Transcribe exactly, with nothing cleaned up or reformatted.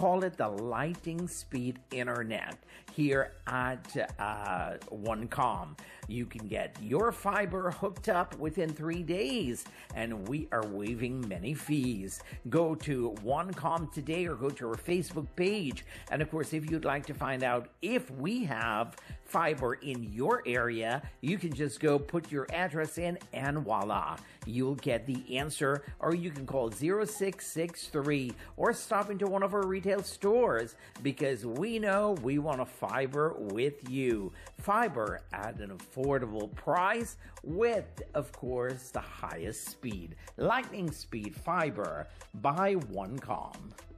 call it the lightning speed internet here at uh, OneCom. You can get your fiber hooked up within three days, and we are waiving many fees. Go to OneCom today or go to our Facebook page. And of course, if you'd like to find out if we have fiber in your area, you can just go put your address in and voila, you'll get the answer. Or you can call zero six six three or stop into one of our retail stores, because we know we want a fiber with you. Fiber at an affordable price with, of course, the highest speed. Lightning speed fiber by OneCom.